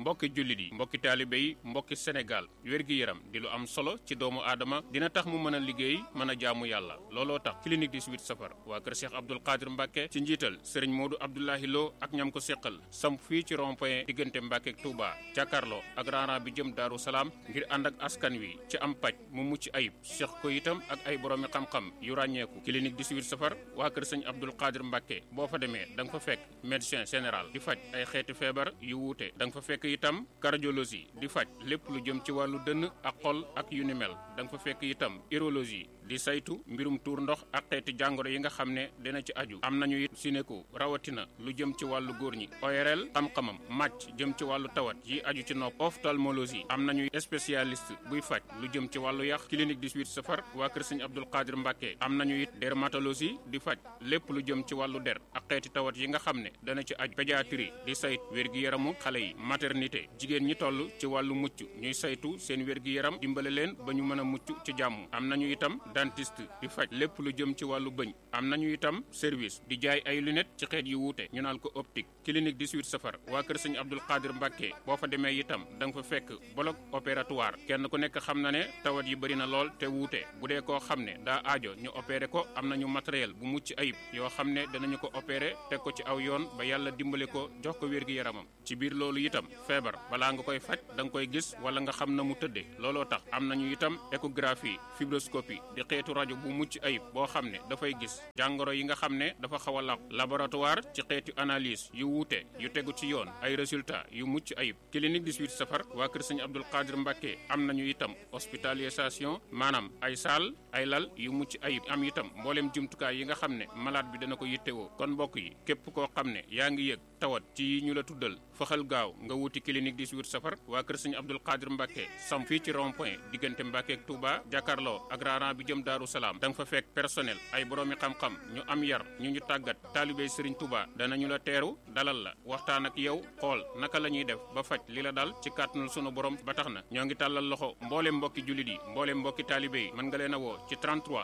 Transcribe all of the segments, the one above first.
mbokki jullit yi mbokki taalibe yi mbokki Sénégal wér-gi-yaram di lu am solo ci doomu aadama dina tax mu mën a liggéey mën a jaamu yàlla looloo tax clinique 18 safar waa kër Cheikh Abdoul Qadir Mbacke ci njiital Serigne Modou Abdoulahi Lo ak ñam ko seqal samp fii ci rond-point diggante Mbacke ak Touba jàkkaarloo ak raana bi jëm Daaru Salaam ngir ànd ak askan wi ci am paj mu mucc ayib seq ko itam ak ay boroomi xam-xam yu ràññeeku clinique 18 safar waa kër Serigne Abdoul Qadir Mbacke boo fa demee da nga fa fekk médecin général di faj ay xeeti feebar yu wuute da nga fa fekk itam cardiologie di faj lépp lu jëm ci wàllu dënn ak xol ak yu ni mel da nga fa fekk itam urologie di saytu mbirum tuur ndox ak xeeti jàngoro yi nga xam ne dina ci aju am nañu it sinéko rawatina lu jëm ci wàllu góor ñi ORL xam-xamam màcc jëm ci wàllu tawat yi aju ci nopp ophtalmologie am nañu spécialiste buy faj lu jëm ci wàllu yax clinique 18 safar waa kër Serigne Abdoul Qadir Mbacke am nañu it dermatologie di faj lépp lu jëm ci wàllu der ak xeeti tawat yi nga xam ne dana ci aju pédiatrie di saytu wér-gi-yaramu xale yi maternité jigéen ñi toll ci wàllu mucc ñuy saytu seen wér-gi-yaram dimbale leen ba ñu mën a mucc ci jàmm am nañu itam dentiste di faj lépp lu jëm ci wàllu bëñ am nañu itam service di jaay ay lunettes ci xeet yu wuute ñu naan ko optique clinique 18 safar waa kër Serigne Abdoul Qadir Mbacke boo fa demee itam da nga fa fekk bloc opératoire kenn ku nekk xam na ne tawat yi bëri na lool te wuute bu dee koo xam ne daa aajo ñu opéré ko am nañu matériel bu mucc ayib yoo xam ne danañu ko opéré teg ko ci aw yoon ba yàlla dimbale ko jox ko wér-gi-yaramam ci biir loolu itam feebar balaa nga koy faj da nga koy gis wala nga xam na mu tëddee looloo tax am nañu itam échographie fibroscopie di xeetu rajo bu mucc ayib boo xam ne dafay gis jàngoro yi nga xam ne dafa xaw a làqu laboratoire ci xeetu analyse yu wuute yu tegu ci yoon ay résultats yu mucc ayib clinique 18 safar waa kër Serigne Abdoul Qadir Mbacke am nañu itam hospitalisation maanaam ay saal ay lal yu mucc ayib am itam mboolem jumtukaay yi nga xam ne malade bi dana ko yittewoo kon mbokk yi képp koo xam ne yaa ngi yëg tawat ci ñu la tuddal faxal gaaw nga wuti clinique 18 safar waa kër Serigne Abdoul Qadir Mbacke sam fii ci rond-point diggante Mbacke ak Touba jàkkaarloo ak raana bi jëm Daaru Salaam da nga fa fekk personnel ay boroomi xam-xam ñu am yar ñu tàggat taalibey Serigne Touba danañu la teeru dalal la waxtaan ak yow xool naka la ñuy def ba faj li la dal ci kàttanul sunu borom ba tax na ñoo ngi tàllal loxo mboolem mbokki jullit yi mboolem mbokki taalibe yi mën nga leen a woo ci 33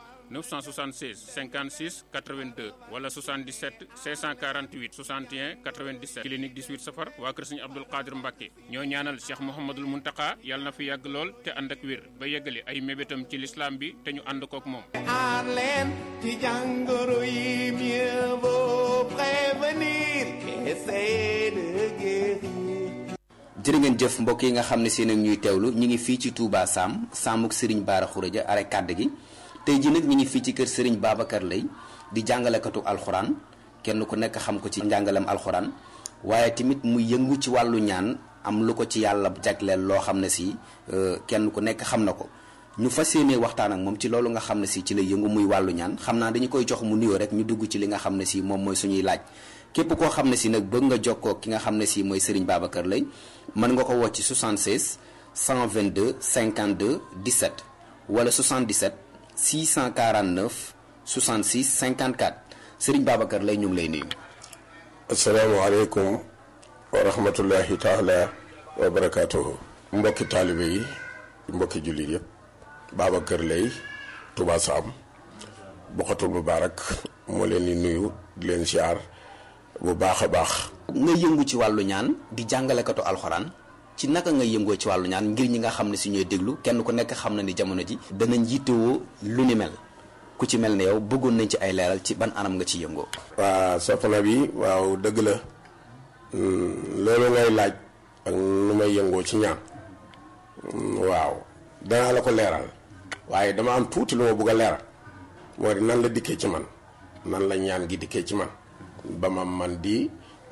976 56 82 wala 77 648 61 97 clinique 18 safar waa kër Serigne Abdoul Qadir Mbacke ñoo ñaanal Cheikh Mouhamadoul Mountakha yàlla na fi yàgg lool te ànd ak wér ba yeggali ay mébétam ci l'islam bi te ñu ànd kook moom. aar leen ci jàngoro yi mieux vaut prévenir qu'essayer de guérir. jërë ngeen jëf mbokk yi nga xam ne seen ak ñuy teewlu ñu ngi fii ci Touba Sam Samuk Serigne Bara Khourédia are kàdd gi tey ji nag ñu ngi fii ci kër Serigne Babacar Lay di jàngalekatu alxuraan kenn ku nekk xam ko ci njàngalem alxuraan waaye tamit mu yëngu ci wàllu ñaan am lu ko ci yàlla jagleel loo xam ne si kenn ku nekk xam na ko ñu fas yéenee waxtaan ak moom ci loolu nga xam ne si ci lay yëngu muy wàllu ñaan xam naa dañu koy jox mu nuyoo rek ñu dugg ci li nga xam ne si moom mooy suñuy laaj képp koo xam ne si nag bëgg nga jokkoo ki nga xam ne si mooy Serigne Babacar Lay mën nga ko woo ci 76 122 52 17 wala 77 649 66 54 Serigne Babacar Lay ñu ngi lay nuyu. asalaamaaleykum wa rahmatullahi taala wa barakaatuhu. mbokki taalibe yi mbokki jullit yëpp Babacar Lay Touba Sam Bokhatul Moubarak moo leen di nuyu di leen ziar bu baax a baax. nga yëngu ci wàllu ñaan di jàngalekatu alxuraan ci naka nga yëngoo ci wàllu ñaan ngir ñi nga xam ne si ñooy déglu kenn ku nekk xam na ni jamono ji danañ yittewoo lu ni mel ku ci mel ne yow bëggoon nañ ci ay leeral ci ban anam nga ci yëngoo. waa soxna bi waaw dëgg la loolu ngay laaj ak nu may yëngoo ci ñaan waaw danaa la ko leeral waaye dama am tuuti lu ma bëgg a leeral moo di nan la dikkee ci man nan la ñaan gi dikkee ci man ba ma man di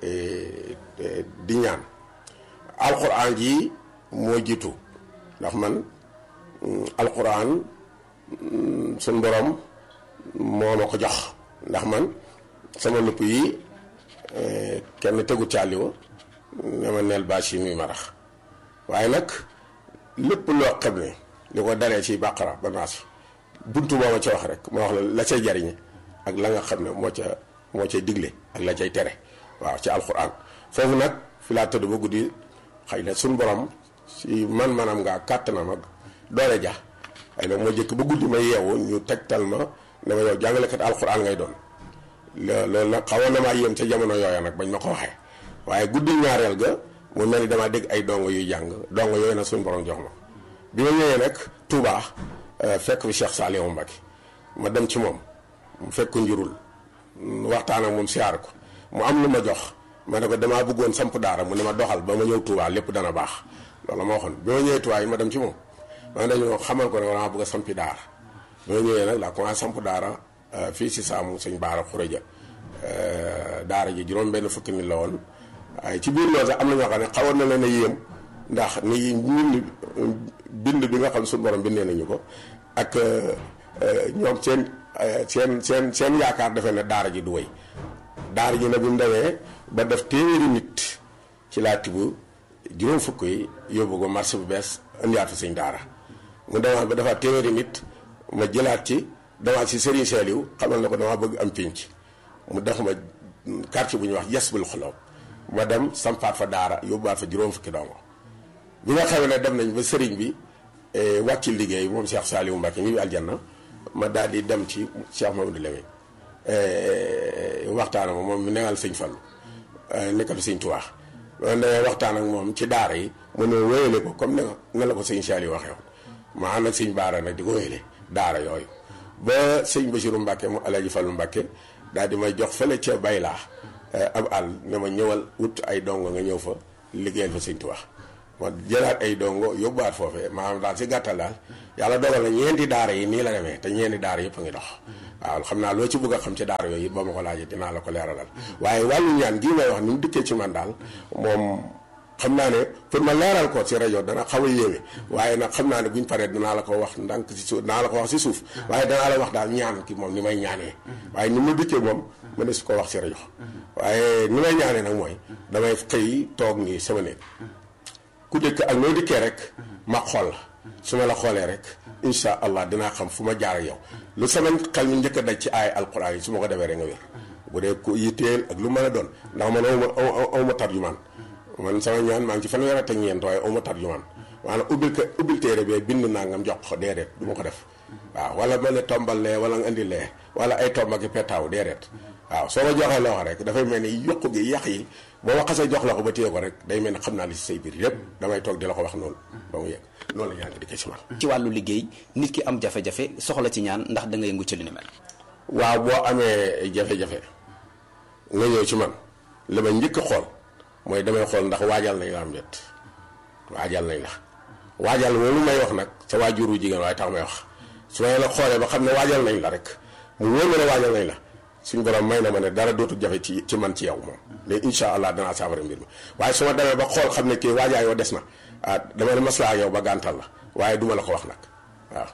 ñaan alxuraan ji moo jiitu ndax man alxuraan suñ borom moo ma ko jox ndax man sama lupp yi kenn tegu càlliwa ne ma neel bâche yi nuy ma rax waaye nag lépp loo xam ne li ko dalee ci bàqara ba naas buntu boo ma ca wax rek ma wax la cay jariñe ak la nga xam ne moo cay digle ak la cay tere waaw ci alxuraan foofu nag fi laa tëdd ba guddi xëy na suñ borom si man-manam ngaa kàttanam ak doole ja xëy na moo jëkk ba guddi ma yeewu ñu tegtal ma ne ma yow jàngalekat alxuraan ngay doon loolu nag xawoon na maa yéem ca jamono yooya nag bañ ma ko waxee waaye guddi ñaareel ga mu mel ni damaa dégg ay dongo yuy jàng dongo yooyu nag suñu borom jox ma bi ma ñëwee nag Touba fekk fi Cheikh Saliou Mbacké ma dem ci moom mu fekk njurul waxtaan ak moom siyaar ko mu am lu ma jox ma ne ko damaa bëggoon samp daara mu ne ma doxal ba ma ñëw Touba lépp dana baax loolu ma waxoon bi ma ñëwee Touba yi ma dem ci moom ma dañu xamal ko ne damaa bëgg a sampi daara bi ma ñëwee nag laa commencé samp daara fii si saamu sëñ Baara Xureja daara ji juróom-benn fukki nit la woon waaye ci biir loolu sax am na ñoo xam ne xawoon na leen a yéem ndax ni bind bi nga xam suñu borom bindee nañu ko ak ñoom seen yaakaar defee ne daara ji du wéy daara ji nag bi mu demee ba def téeméeri nit ci laa tibb juróom fukk yi yóbbu ko marché bu bees indiwaat fa sëñ daara mu demaat ba defaat téeméeri nit ma jëlaat ci demaat si Serigne Saliou xamal na ko dama bëgg am pénc mu def ma quartier bu ñuy wax Yasbul Xuloob ma dem sampaat fa daara yóbbuwaat fa juróom fukki dongo bi nga xamee ne dem nañ ba Serigne bi wàcc liggéey moom Cheikh Saliou Mbacké ñi aljanna ma daal di dem ci Cheikh Mamadou Lamine waxtaan ak moom mi negal sëñ Fallu nekkal sëñ Tuubaa loolu da waxtaan ak moom ci daara yi mu ne wéyale ko comme ne la ko sëñ Saliou waxee woon ma ànd ak sëñ Baara nag di ko wéyale daara yooyu ba sëñ Basiru Mbacké mu Alaaji Fallu Mbacké daal di may jox fële ca Baylaa ab àll ne ma ñëwal wut ay dongo nga ñëw fa liggéeyal fa sëñ Tuubaa ma jëlaat ay dongo yóbbuwaat foofee maanaam daal si gàttal daal yàlla dogal na ñeenti daara yi nii la demee te ñeenti daara yëpp a ngi dox waaw xam naa loo ci bëgg a xam ci daara yooyu it ba ma ko laajee dinaa la ko leeralal waaye wàllu ñaan gii may wax ni mu dikkee ci man daal moom xam naa ne pour ma leeral ko ci rajo dana xaw a yéeme waaye nag xam naa ne buñ paree danaa la ko wax ndànk si suuf danaa la ko wax si suuf waaye danaa la wax daal ñaan ki moom ni may ñaanee waaye ni mu dikkee moom ma ne su ko wax ci rajo waaye ni may ñaanee nag mooy damay xëy toog nii sama néeg ku dëkk ak noo dikkee rek ma xool la su ma la xoolee rek incha allah dinaa xam fu ma jaar ak yow lu sama xel mi njëkk a daj ci ay alquran yi su ma ko defee rek nga wér bu dee ku yitteel ak lu mën a doon ndax man aw ma tarjumaan man sama ñaan maa ngi ci fanweer ak ñeent waaye aw ma tarjumaan maanaam ubbil téere bee bind nangam jox ko déedéet du ma ko def waaw wala ma ne tombal lee wala nga indi lee wala ay tomb ak petaaw déedéet waaw soo ma joxee loo xam rek dafay mel ni yokku gi yàq yi boo ma xasee jox la ko ba téye ko rek day mel ni xam naa li si say biir yépp damay toog di la ko wax noonu ba mu yegg loolu la ñaan di ko ci man. ci wàllu liggéey nit ki am jafe-jafe soxla ci ñaan ndax da nga yëngu ci li ni mel. waaw boo amee jafe-jafe nga ñëw ci man li ma njëkk a xool mooy damay xool ndax waajal nañ la am déet waajal nañ la waajal moom lu may wax nag sa waajuru jigéen waaye tax may wax su ma la xoolee ba xam ne waajal nañ la rek mu wóor ma ne waajal nañ la suñu borom may na ma ne dara dootul jafe ci man ci yow moom mais incha allah danaa saafara mbir mi waaye su ma demee ba xool xam ne kii waajaayoo des na dama ne maslaa yow ba gàntal la waaye duma la ko wax nag waaw.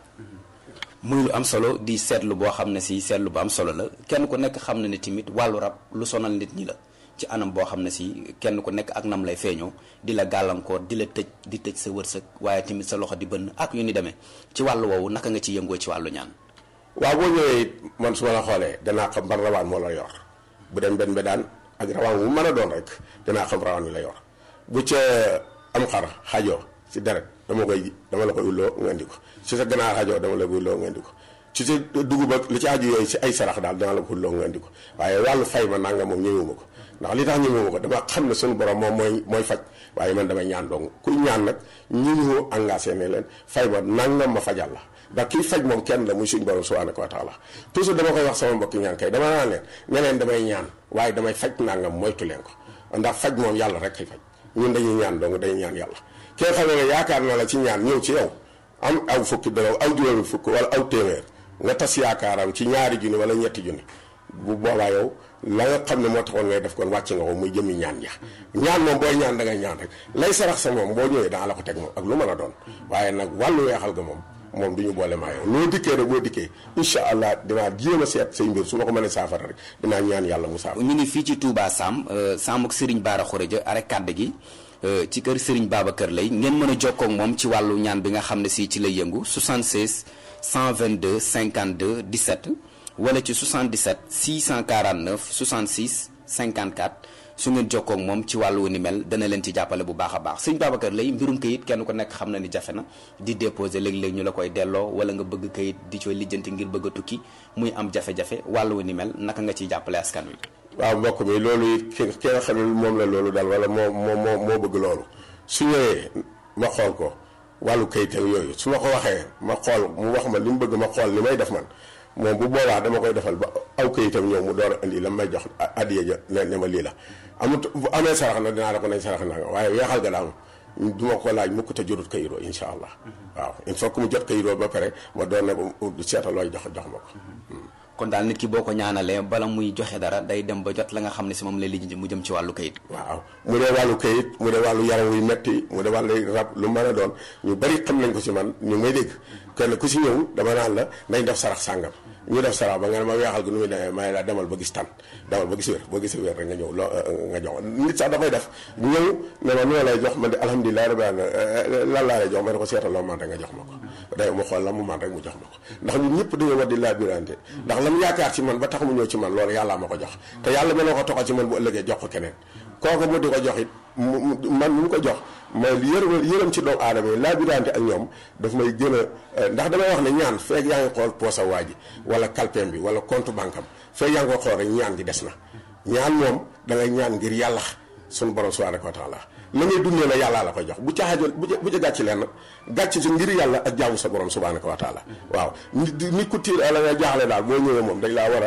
muy lu am solo di seetlu boo xam ne si seetlu bu am solo la kenn ku nekk xam na ne tamit wàllu rab lu sonal nit ñi la ci anam boo xam ne si kenn ku nekk ak nam lay feeñoo di la gàllankoor di la tëj sa wërsëg waaye tamit sa loxo di bënn ak yu ni demee ci wàllu woowu naka nga ci yëngoo ci wàllu ñaan. waaw boo ñëwee man su ma la xoolee danaa xam ban rawaan moo la yor bu dem benn daan ak rawaan bu mën a doon rek danaa xam rawaan wi la yor bu ca am xar xajoo si deret dama la koy ulloo nga indi ko ci sa ganaar xajoo dama la koy ulloo nga indi ko ci sa dugub ak li ci aju yooyu si ay sarax daal dana la ko ulloo nga indi ko waaye wàllu fay ma nanga moom ñëwuma ko ndax li tax ñëwuma ko dama xam ne suñu borom moom mooy faj waaye man damay ñaan dong kuy ñaan nag ñi ñu engagé ne leen fay ma nangam ma fajal la ndax kii faj moom kenn la muy suñu borom subhanahu wa taala toujours dama koy wax sama mbokki ñaan kay dama naan leen ne leen damay ñaan waaye damay faj nangam moytu leen ko ndax faj moom yàlla rek kay faj ñun dañuy ñaan dong dañuy ñaan yàlla ki nga xam ne yaakaar na la ci ñaan ñëw ci yow am aw fukki dara aw juróomi fukk wala aw téeméer nga tas yaakaaram ci ñaari junni wala ñetti junni bu boobaa yow la nga xam ne moo taxoon ngay def kon wàcc nga ko muy jëmi ñaan ja ñaan moom booy ñaan da ngay ñaan rek lay sarax sa moom boo ñëwee daa la ko teg moom ak lu mën a doon waaye nag wàllu weexal ga moom du ñu boole maa yow loo dikkee rek boo dikkee incha allah dinaa jéem a seet say mbir su ma ko mënee saafara rek dinaa ñaan yàlla mu saafara. ñu ngi fii ci Touba Sam Sam ak Serigne Bara Khourédia arek kàdd gi ci kër Serigne Babacar Lay ngeen mën a jokkoo ak moom ci wàllu ñaan bi nga xam ne si ci lay yëngu 76 122 52 17 wala ci 77 649 66 54 su ngeen jokkoo ak moom ci wàllu wu ni mel dana leen ci jàppale bu baax a baax sëñ Babacar Lay mbirum kayit kenn ku nekk xam na ni jafe na di déposer léeg-léeg ñu la koy delloo wala nga bëgg kayit di cooy lijjanti ngir bëgg a tukki muy am jafe-jafe wàllu wu ni mel naka nga ciy jàppale askan wi. waaw mbokk mi loolu it ki nga xam ne moom la loolu daal wala moo bëgg loolu su ñëwee ma xool ko wàllu kayitam yooyu su ma ko waxee ma xool mu wax ma li mu bëgg ma xool li may def man moom bu boobaa dama koy defal ba aw kayitam ñëw mu door a indi la may jox addiya ja ne ma lii la amut bu amee sarax na dinaa la ko nañ sarax na waaye weexal ga daal du ma ko laaj mukk te jotut kayiroo insha allah waaw il faut que mu jot kayiroo ba pare ma doon ne ko seetal looy jox ma ko. kon daal nit ki boo ko ñaanalee bala muy joxe dara day dem ba jot la nga xam ne si moom lay lijjanti mu jëm ci wàllu kayit. waaw mu dee wàllu kayit mu dee wàllu yaram wuy metti mu dee wàllu rab lu mën a doon ñu bari xam nañ ko si man ñu may dégg kenn ku si ñëw dama naan la nañ def sarax sàngam ñu def sarax ba nga ne ma weexal gi nu muy demee may la demal ba gis tan demal ba gis wér boo gisee wér rek nga ñëw nga jox nit sax dafay def ñëw ne ma noo lay jox man de alhamdulilah rabbil alamin lan laa lay jox ma ne ko seetal loo man rek nga jox ma ko day mu xool la mu man rek mu jox ma ko ndax ñun ñëpp dañoo war di laa birante ndax la mu yaakaar ci man ba tax mu ñëw ci man loolu yàllaa ma ko jox te yàlla mën na ko toxal ci man bu ëllëgee jox ko keneen kooku mu di ko jox it man mu ko jox mooy yërëm ci doomu aadama yi laa birante ak ñoom daf may gën a ndax damay wax ne ñaan feeg yaa ngi xool poosa waa ji wala kalpeem bi wala compte banque am feeg yaa ngi ko xool rek ñaan gi des na ñaan moom da ngay ñaan ngir yàlla suñu borom subhanahu wa taala la ngay dundee la yàllaa la koy jox bu ca xaajal bu ca gàcc leen nag gàcc si ngir yàlla ak jaamu sa borom subhanahu wa taala waaw nit ku tiir la nga jaaxle daal boo ñëwee moom dañ laa war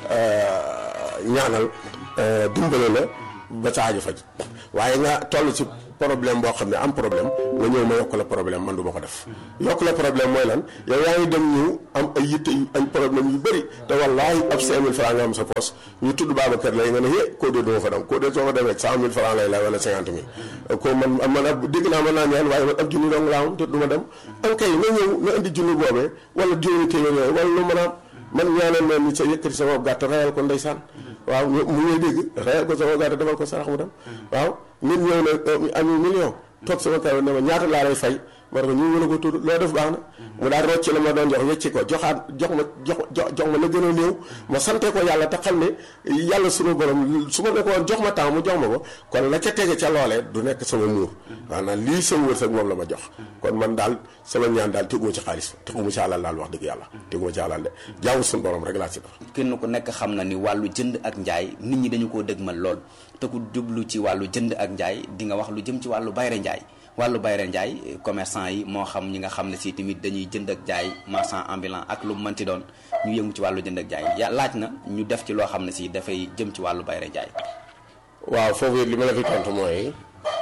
a ñaanal dimbale la ba sa aajo faj waaye nga toll ci problème boo xam ne am problème nga ñëw ma yokk la problème man du ma ko def yokk la problème mooy lan yow yaa ngi dem ñu am ay yitte ay problème yu bëri te wallaahi ab 5000 francs nga am sa poche ñu tudd Babacar Lay nga ne koo dee duma fa dem koo dee soo fa demee 100000 francs lay la wala 50000 ko man ab dégg naa mën naa ñaan waaye man ab junni dong laa am te du ma dem an kay nga ñëw nga indi junni boobee wala juróomi téeméer wala lu mën a am man ñaanal leen ni sa yëkkati sa bopp gàtt rayal ko ndeysaan waaw mu ngay dégg rayal ko sama gàtt defal ko sarax mu dem waaw nit ñëw na ami million toog sama kaw ne ma ñaata laa lay fay ma ne ko ñu mën a ko tudd loo def baax na mu daal rocc la ma doon jox wecci ko jox ma la gën a néew ma sante ko yàlla te xam ne yàlla sunu borom su ma ne ko woon jox ma temps mu jox ma ko kon la ca tege ca loolee du nekk sama muur maanaam lii sama wërsëg moom la ma jox kon man daal sama ñaan daal teguma ci xaalis teguma ci alal daal wax dëgg yàlla teguma ci alal de jaamu sunu borom rek laa ci def. kenn ku nekk xam na ni wàllu jënd ak njaay nit ñi dañu koo dëgmal lool te ku jublu ci wàllu jënd ak njaay di nga wax lu jëm ci wàllu bayre njaay wàllu bayre njaay commerçant yi moo xam ñi nga xam ne si tamit dañuy jënd ak jaay marchand ambulant ak lu mënti doon ñu yëngu ci wàllu jënd ak jaay laaj na ñu def ci loo xam ne si dafay jëm ci wàllu bayre njaay. waaw foofu li ma la fi tontu mooy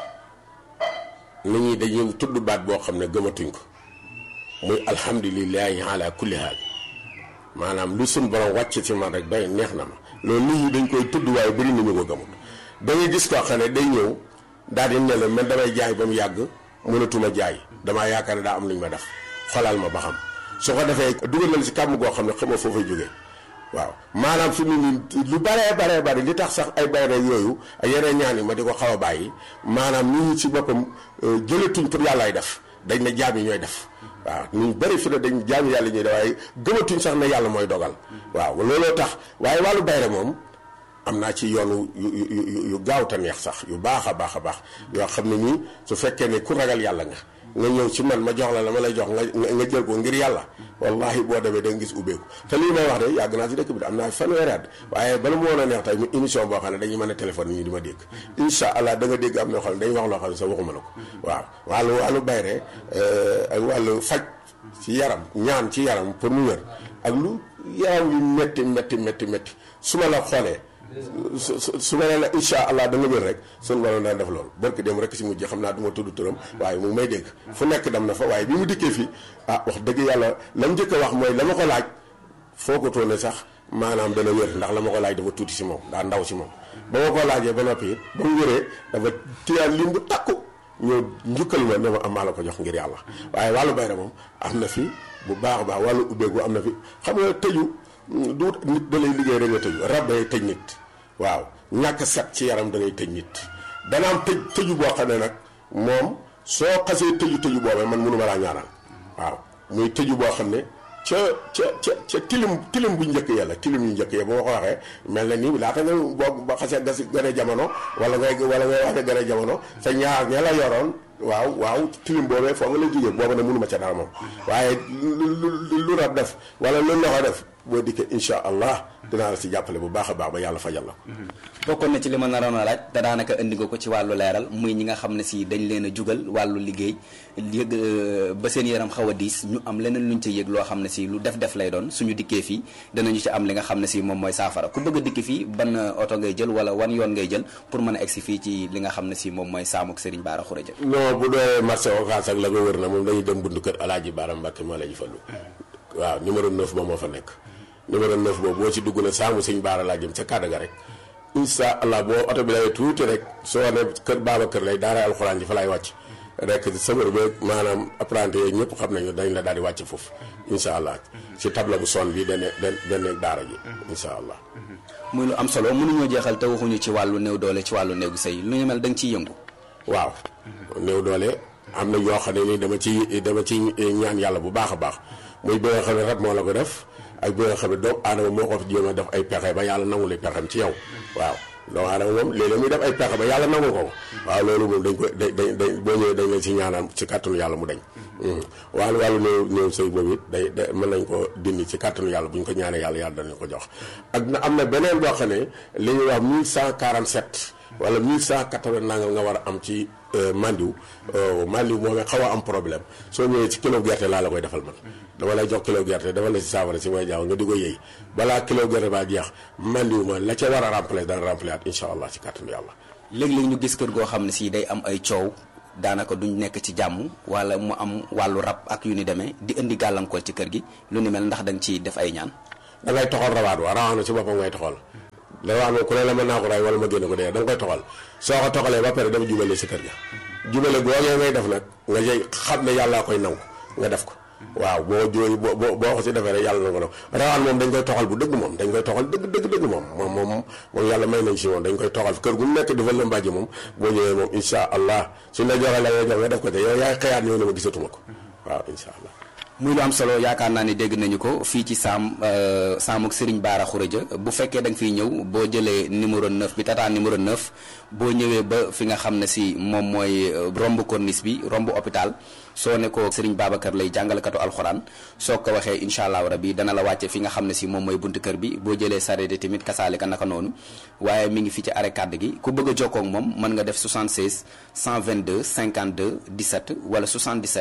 nit ñi dañuy tudd baat boo xam ne gëmatuñ ko muy alhamdulilahi ala kulli haal maanaam lu suñ borom wàcc ci man rek doy neex na ma loolu nit ñi dañ koy tudd waaye bëri nañu ko gëmut da ngay gis koo xam ne day ñëw daal di ne la man damay jaay ba mu yàgg mënatuma jaay damaa yaakaar ne daa am lu ñu ma def xolal ma ba xam su ko defee dugal na si kàmm goo xam ne xamoo foo fay jógee waaw maanaam fi mu nii lu baree bari li tax sax ay bayre yooyu ay yeneen ñaan yi ma di ko xaw a bàyyi maanaam nit ñi ci boppam jëlatuñ pour yàllaay def dañ ne jaam yi ñooy def waaw ñu bëri fi ne dañ jaam yàlla ñuy def waaye gëmatuñ sax ne yàlla mooy dogal waaw looloo tax waaye wàllu bayre moom am naa ci yoonu yu gaaw te neex sax yu baax a baax yoo xam ne nii su fekkee ne ku ragal yàlla nga ñëw ci man ma jox la ma lay jox nga jël ko ngir yàlla wallahi boo demee da nga gis ubbeeku te lii may wax de yàgg naa ci dëkk bi am naa fanweeri at waaye bala mu woon a neex tey mu émission boo xam ne dañuy mën a téléphone yi ñu di ma dégg incha allah da nga dégg am na xam ne dañuy wax loo xam ne sax waxuma la ko waaw wàllu bayre ak wàllu faj ci yaram ñaan ci yaram pour mu wér ak lu yaram yu métti su ma la xoolee su ma nee la incha allah da nga wér rek sunu borom daan def loolu barki dem rek si mujj xam naa du ma tudd turam waaye mu may dégg fu nekk dem na fa waaye bi mu dikkee fii wax dëgg yàlla la mu njëkk a wax mooy la ma ko laaj foogatoo ne sax maanaam dana wér ndax la ma ko laaj dafa tuuti si moom daa ndaw si moom ba ma ko laajee ba noppi it ba mu wéree dafa tiyaan lim bu takku ñëw njukkal ma ne ma am maa la ko jox ngir yàlla waaye wàllu bayra moom am na fi bu baax a baax wàllu ubbeeku am na fi xam nga tëju du nit da lay liggéey rek nga tëju rab day tëj nit waaw ñàkk set ci yaram da ngay tëj nit dana am tëju boo xam ne nag moom soo xasee tëju boobee man mënu ma laa ñaanal waaw muy tëju boo xam ne ca tilim bu njëkk ya la tilim yu njëkk ya bu ma ko waxee mel na ni laata nga boo ba xasee gën a jamono wala ngay wax ne gën a jamono sa ñaar ña la yoroon waaw tilim boobee foo nga la jógee booba ne mënuma ca dara moom waaye lu rab def wala lu loxo def boo dikkee insha allah dinaa la si jàppale bu baax a baax ba yàlla fajal la bokkoon na ci li ma naroon a laaj te daanaka indi nga ko ci wàllu leeral muy ñi nga xam ne si dañ leen a jugal wàllu liggéey yëg ba seen yaram xaw a diis ñu am leneen luñ ca yëg loo xam ne si lu def lay doon suñu dikkee fii danañu ci am li nga xam ne si moom mooy saafara ku bëgg a dikki fii ban oto ngay jël wala wan yoon ngay jël pour mën a egsi fii ci li nga xam ne si moom mooy saamuk Serigne Bara Khourédia. non bu dee marché Ocass ak la ko wër na moom dañuy dem buntu kër Alaaji Bara Mbàkke moo la ji fallu waaw numéro 9 moom moo fa nekk numéro 9 boobu boo ci dugg na saamu Serigne Bara laa jëm ca kàddu ga rek incha allah boo oto bi lay tuuti rek soo ne kër Babacar lay daara alxuraan ji fa laay wàcc rek sëbër beeg maanaam apprenti yooyu ñëpp xam nañu dañ la daal di wàcc foofu incha allah ci table bu son bi dana daara ji incha allah. muy lu am solo mënuñoo jeexal te waxuñu ci wàllu néew doole ci wàllu néegu sëy lu ñu mel da nga ciy yëngu. waaw néew doole am na yoo xam ne ni dama ci ñaan yàlla bu baax a baax muy bi nga xam ne rab moo la ko def ak bi nga xam ne doomu aadama moo ko jéem a def ay pexe ba yàlla nangu li pexem ci yow waaw doomu aadama moom léeg-léeg muy def ay pexe ba yàlla nangu ko waaw loolu moom dañ ko boo ñëwee dañ leen si ñaanal ci kàttanu yàlla mu dañ wàllu néew sëy boobu it day mën nañ ko dindi ci kàttanu yàlla bu ñu ko ñaanee yàlla danañ ko jox ak na am na beneen boo xam ne li ñuy wax 1147 wala 1180 nangam nga war a am ci mandiw moomee xaw a am problème soo ñëwee ci kilo gerte laa la koy defal man dama lay jox kilo gerte dafa la si saafara si may jaaw nga di ko yëy balaa kilo gerte baa jeex mandiw ma la ca war a remplacer dana remplacer at incha allah ci kàttanu yàlla. léeg-léeg ñu gis kër goo xam ne si day am ay coow daanaka duñ nekk ci jàmm wala mu am wàllu rab ak yu ni demee di indi gàllankoor ci kër gi lu ni mel ndax da nga ciy def ay ñaan. da ngay toxal rawaat na ci boppam ngay toxal rawaat moom ku ne la mën naa ko ray wala ma génne ko dee da nga koy toxal soo ko toxalee ba pare dama jubale si kër ga jubale googee ngay def nag nga jëy xam ne yàllaa koy nangu nga def ko waaw boo ko si defee rek yàlla na ko rawaan moom dañ koy toxal bu dëgg moom dañ koy toxal dëgg moom yàlla may nañ si moom dañ koy toxal kër gu mu nekk dafa la mbàjji moom boo ñëwee moom insha allah suñ la joxee la ngay jox nga def ko te yow yaay xëyaat ñëw ne ma gisatuma ko waaw insha allah. muy lu am solo yaakaar naa ne dégg nañu ko fii ci saamuk Serigne Bara Khourédia bu fekkee da nga fiy ñëw boo jëlee numéro 9 bi tata numéro 9 boo ñëwee ba fi nga xam ne si moom mooy romb corniche bi romb hôpital soo ne ko Serigne Babacar lay jàngalekatu alxuraan soo ko waxee incha allah rabi dana la wàcce fi nga xam ne si moom mooy buntu kër bi boo jëlee sareet tamit kasaalika naka noonu waaye mi ngi fi ci arrêt kàdd gi ku bëgg a jokkoo ak moom mën nga def 76 122 52 17 wala 77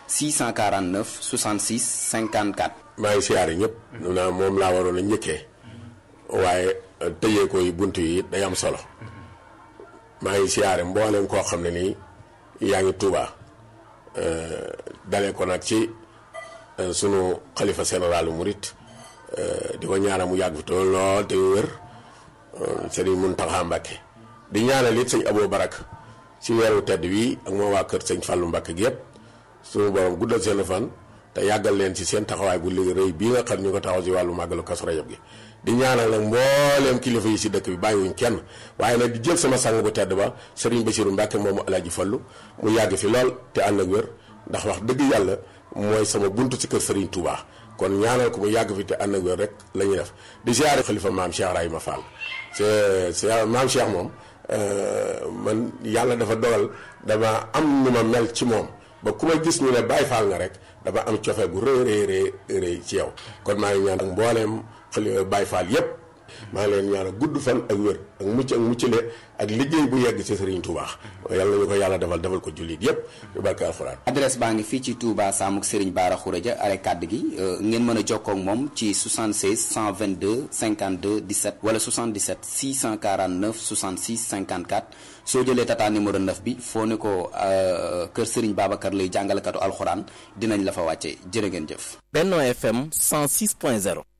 649 66 54. maa ngi siyaare ñëpp. naa moom laa waroon a njëkkee waaye tëjee ko yi bunt yi day am solo maa ngi siyaare mbooleem koo xam ne nii yaa ngi Touba dalee ko nag ci sunu xalifa général Mouride di ko ñaanal mu yàgg fi tool lool te wér Serigne Mountakha Mbacké di ñaanal it sëñ Abou Barak ci weeru tedd wi ak moo waa kër sëñ Fallou Mbacké gi yëpp. suñu borom guddal seen fan te yàggal leen ci seen taxawaay bu liggéey rëy bii nga xam ñu ko taxaw ci wàllu màggalu Kazu Rajab gi di ñaanal nag mbooleem kilifa yi si dëkk bi bàyyiwuñ kenn waaye nag di jël sama sang bu tedd ba Serigne Bassirou Mbacke moomu Alaaji Fallu mu yàgg fi lool te ànd ak wér ndax wax dëgg yàlla mooy sama buntu ci kër Serigne Touba kon ñaanal ko mu yàgg fi te ànd ak wér rek la ñuy def di siyaare xalifa maam Cheikh Rahima Fall c'est maam Cheikh moom man yàlla dafa dogal dama am nu ma mel ci moom ba ku ma gis ñu ne Baay Faal nga rek dama am cofee gu rëy ci yow kon maa ngi ñaan ak mbooleem xale Baay Faal yépp maa ngi leen ñaan ak gudd fan ak wér ak muccale ak liggéey bu yegg ci Serigne Touba yàlla nañu ko yàlla defal ko jullit yépp yu barke alxuraan. adresse baa ngi fii ci Touba Samuk Serigne Bara Khourédia arrêt kàdd gi ngeen mën a jokkoo ak moom ci 76 122 52 17 wala 77 649 66 54 soo jëlee tata numéro 9 bi foo ne ko kër Serigne Babacar lay jàngalekatu alxuraan dinañ la fa wàcce jërë ngeen jëf. Benno FM 106.0